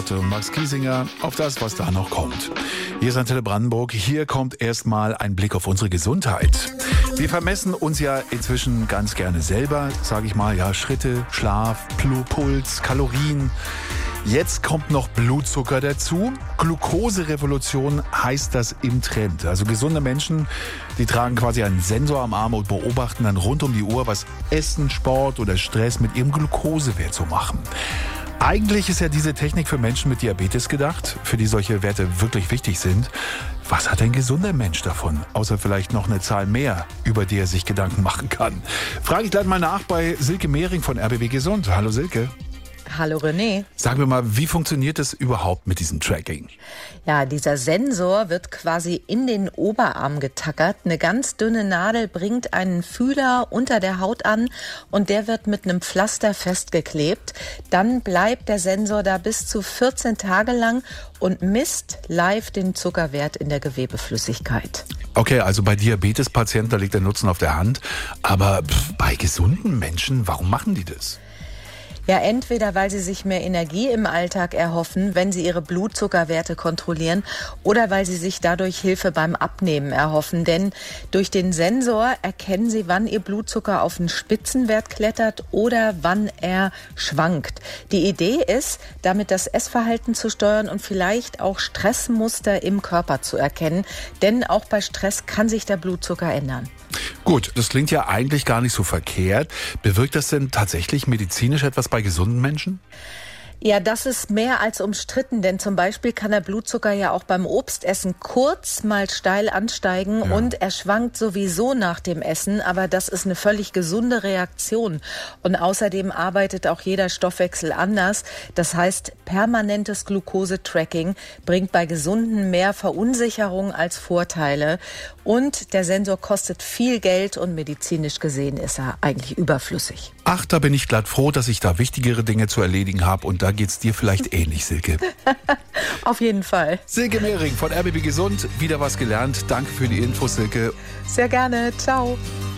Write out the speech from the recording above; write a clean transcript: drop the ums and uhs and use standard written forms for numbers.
Lotte und Max Giesinger auf das, was da noch kommt. Hier ist Antenne Brandenburg. Hier kommt erstmal ein Blick auf unsere Gesundheit. Wir vermessen uns ja inzwischen ganz gerne selber, sage ich mal, ja, Schritte, Schlaf, Puls, Kalorien. Jetzt kommt noch Blutzucker dazu. Glukoserevolution heißt das im Trend. Also gesunde Menschen, die tragen quasi einen Sensor am Arm und beobachten dann rund um die Uhr, was Essen, Sport oder Stress mit ihrem Glukosewert so machen. Eigentlich ist ja diese Technik für Menschen mit Diabetes gedacht, für die solche Werte wirklich wichtig sind. Was hat ein gesunder Mensch davon? Außer vielleicht noch eine Zahl mehr, über die er sich Gedanken machen kann. Frage ich gleich mal nach bei Silke Mehring von RBB Gesund. Hallo Silke. Hallo René. Sagen wir mal, wie funktioniert es überhaupt mit diesem Tracking? Ja, dieser Sensor wird quasi in den Oberarm getackert. Eine ganz dünne Nadel bringt einen Fühler unter der Haut an und der wird mit einem Pflaster festgeklebt. Dann bleibt der Sensor da bis zu 14 Tage lang und misst live den Zuckerwert in der Gewebeflüssigkeit. Okay, also bei Diabetespatienten, da liegt der Nutzen auf der Hand. Aber bei gesunden Menschen, warum machen die das? Ja, entweder weil sie sich mehr Energie im Alltag erhoffen, wenn sie ihre Blutzuckerwerte kontrollieren, oder weil sie sich dadurch Hilfe beim Abnehmen erhoffen. Denn durch den Sensor erkennen sie, wann ihr Blutzucker auf einen Spitzenwert klettert oder wann er schwankt. Die Idee ist, damit das Essverhalten zu steuern und vielleicht auch Stressmuster im Körper zu erkennen. Denn auch bei Stress kann sich der Blutzucker ändern. Gut, das klingt ja eigentlich gar nicht so verkehrt. Bewirkt das denn tatsächlich medizinisch etwas bei gesunden Menschen? Ja, das ist mehr als umstritten, denn zum Beispiel kann der Blutzucker ja auch beim Obstessen kurz mal steil ansteigen und er schwankt sowieso nach dem Essen, aber das ist eine völlig gesunde Reaktion. Und außerdem arbeitet auch jeder Stoffwechsel anders. Das heißt, permanentes Glukosetracking bringt bei Gesunden mehr Verunsicherung als Vorteile. Und der Sensor kostet viel Geld und medizinisch gesehen ist er eigentlich überflüssig. Ach, da bin ich glatt froh, dass ich da wichtigere Dinge zu erledigen habe und da geht's dir vielleicht ähnlich, Silke. Auf jeden Fall. Silke Mehring von RBB Gesund, wieder was gelernt. Danke für die Infos, Silke. Sehr gerne. Ciao.